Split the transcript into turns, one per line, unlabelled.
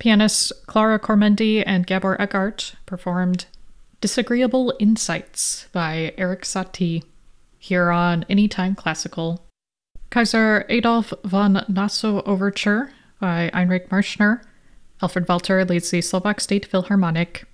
Pianists Clara Cormendi and Gabor Eckart performed Disagreeable Insights by Erik Satie here on Anytime Classical. Kaiser Adolf von Nassau Overture by Heinrich Marschner. Alfred Walter leads the Slovak State Philharmonic.